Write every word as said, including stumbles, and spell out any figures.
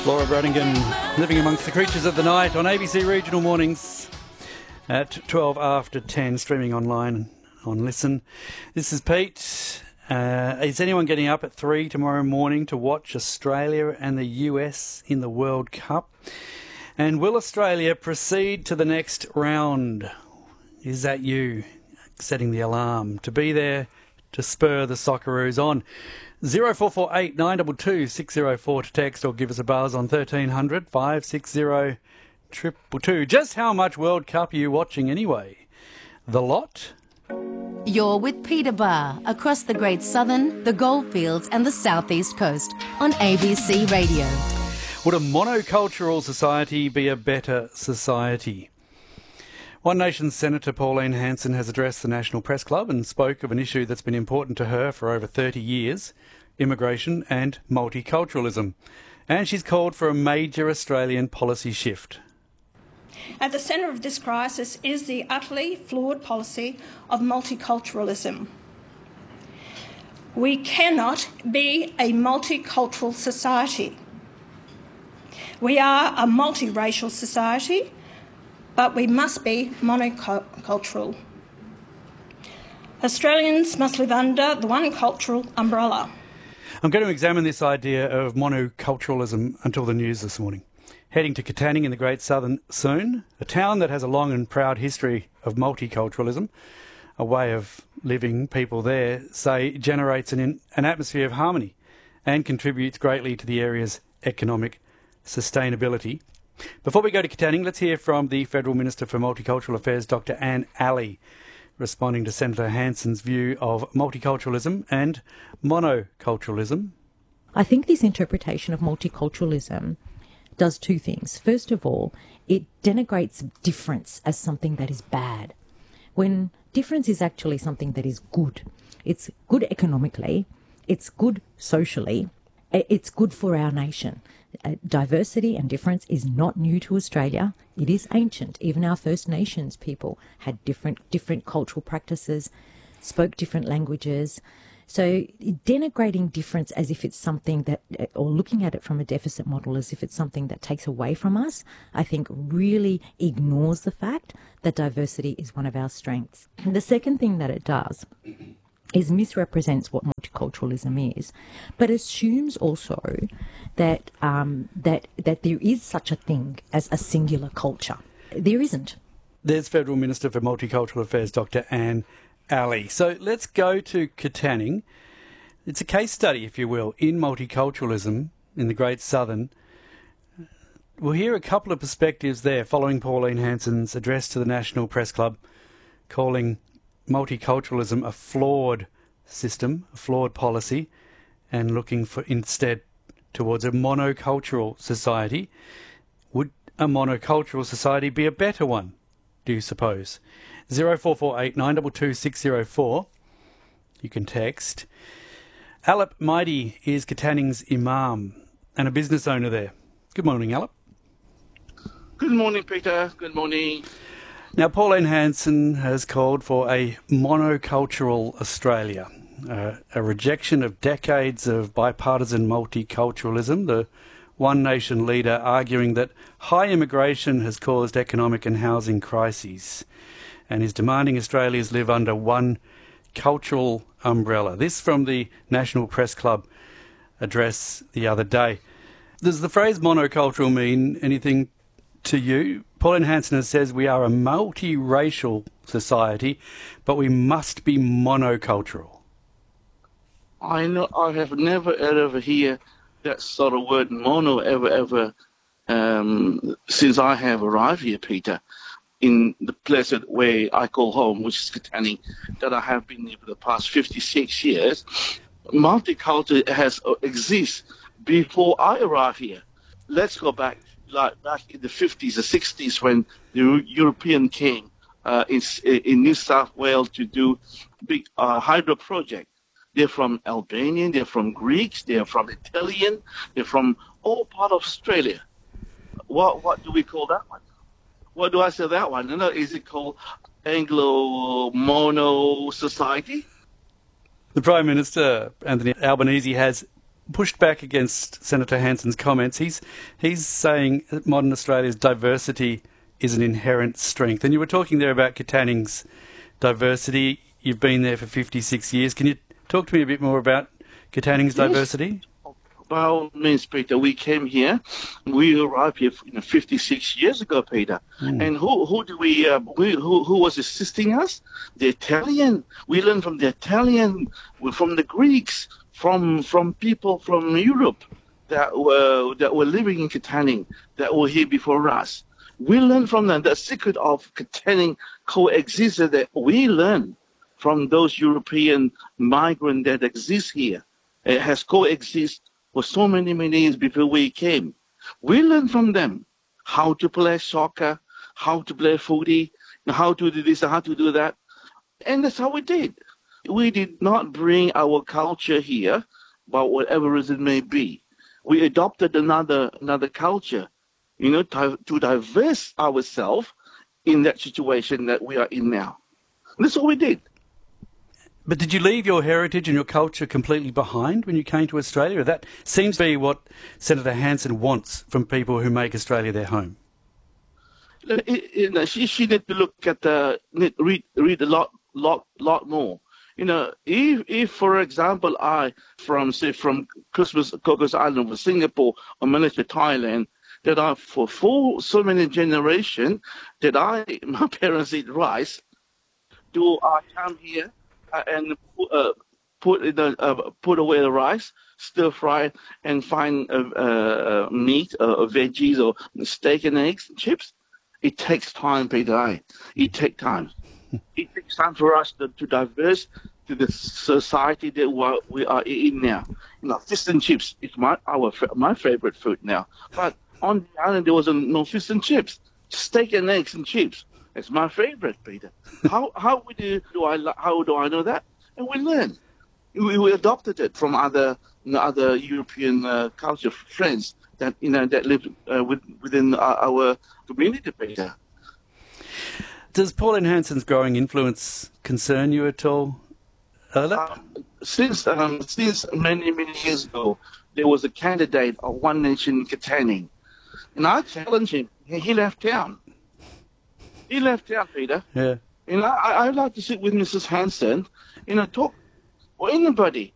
Laura Branigan, living amongst the creatures of the night on A B C Regional Mornings at twelve after ten, streaming online on Listen. This is Pete. Uh, is anyone getting up at three tomorrow morning to watch Australia and the U S in the World Cup? And will Australia proceed to the next round? Is that you setting the alarm to be there to spur the Socceroos on? zero four four eight nine two two six zero four to text or give us a buzz on thirteen hundred five six zero two two two. Just how much World Cup are you watching anyway? The lot? You're with Peter Barr across the Great Southern, the Goldfields and the South East Coast on A B C Radio. Would a monocultural society be a better society? One Nation's Senator Pauline Hanson has addressed the National Press Club and spoke of an issue that's been important to her for over thirty years, immigration and multiculturalism. And she's called for a major Australian policy shift. At the centre of this crisis is the utterly flawed policy of multiculturalism. We cannot be a multicultural society. We are a multiracial society, but we must be monocultural. Australians must live under the one cultural umbrella. I'm going to examine this idea of monoculturalism until the news this morning. Heading to Katanning in the Great Southern soon, a town that has a long and proud history of multiculturalism, a way of living people there say generates an, an atmosphere of harmony and contributes greatly to the area's economic sustainability. Before we go to Katanning, let's hear from the Federal Minister for Multicultural Affairs, Doctor Anne Alley, responding to Senator Hanson's view of multiculturalism and monoculturalism. I think this interpretation of multiculturalism does two things. First of all, it denigrates difference as something that is bad, when difference is actually something that is good. It's good economically, it's good socially, it's good for our nation. Uh, diversity and difference is not new to Australia. It is ancient. Even our First Nations people had different different cultural practices, spoke different languages. So denigrating difference as if it's something that, or looking at it from a deficit model as if it's something that takes away from us, I think really ignores the fact that diversity is one of our strengths. And the second thing that it does is misrepresents what multiculturalism is, but assumes also that um, that that there is such a thing as a singular culture. There isn't. There's Federal Minister for Multicultural Affairs, Doctor Anne Alley. So let's go to Katanning. It's a case study, if you will, in multiculturalism in the Great Southern. We'll hear a couple of perspectives there following Pauline Hanson's address to the National Press Club, calling multiculturalism a flawed system, a flawed policy, and looking for instead towards a monocultural society. Would a monocultural society be a better one, do you suppose? zero four four eight nine two two six zero four. You can text. Alap Maidi is Katanning's imam and a business owner there. Good morning, Alap. Good morning, Peter. Good morning. Now, Pauline Hanson has called for a monocultural Australia, uh, a rejection of decades of bipartisan multiculturalism. The One Nation leader arguing that high immigration has caused economic and housing crises and is demanding Australians live under one cultural umbrella. This from the National Press Club address the other day. Does the phrase monocultural mean anything to you? Pauline Hanson says we are a multiracial society, but we must be monocultural. I know I have never ever heard that sort of word mono ever ever um, since I have arrived here, Peter, in the pleasant way I call home, which is Katanning, that I have been here for the past fifty-six years. Multicultural has uh, exists before I arrived here. Let's go back. Like back in the fifties or sixties when the European came uh, in, in New South Wales to do big uh, hydro project. They're from Albanian, they're from Greeks, they're from Italian, they're from all part of Australia. What what do we call that one? What do I say that one? No, is it called Anglo-Mono Society? The Prime Minister, Anthony Albanese, has pushed back against Senator Hansen's comments. He's he's saying that modern Australia's diversity is an inherent strength. And you were talking there about Katanning's diversity. You've been there for fifty-six years. Can you talk to me a bit more about Katanning's Yes. diversity? By all means, Peter, we came here. We arrived here you know, fifty-six years ago, Peter. Mm. And who who do we, uh, we who who was assisting us? The Italian. We learned from the Italian, from the Greeks, from from people from Europe that were that were living in Katanning, that were here before us. We learned from them. The secret of Katanning coexisted that we learned from those European migrants that exist here. It has coexisted for so many, many years before we came. We learned from them how to play soccer, how to play footy, how to do this, how to do that. And that's how we did. We did not bring our culture here, but whatever reason may be. We adopted another another culture, you know, to, to diverse ourselves in that situation that we are in now. And that's what we did. But did you leave your heritage and your culture completely behind when you came to Australia? That seems to be what Senator Hansen wants from people who make Australia their home. It, it, she she need to look at the need, read read a lot lot lot more. You know, if if for example I from say from Christmas Cocos Island or Singapore or Malaysia, Thailand, that I for for so many generations that I my parents eat rice, do I come here uh, and put, uh, put in the uh, put away the rice, stir fry, and find uh, uh, meat uh, or veggies or steak and eggs and chips? It takes time, Peter. It takes time. It takes time for us to, to diverse to the society that we're, we are in now. You know, fish and chips is my our my favorite food now. But on the island there was no fish and chips, steak and eggs and chips. It's my favorite, Peter. How how we do, do I how do I know that? And we learn. We, we adopted it from other you know, other European uh, culture friends that you know that live uh, with, within our, our community, Peter. Does Pauline Hanson's growing influence concern you at all, Erla? Um, since um, since many many years ago, there was a candidate of One Nation Katanning, and I challenged him. He left town. He left town, Peter. Yeah. And I I like to sit with Missus Hanson, you know, talk or anybody.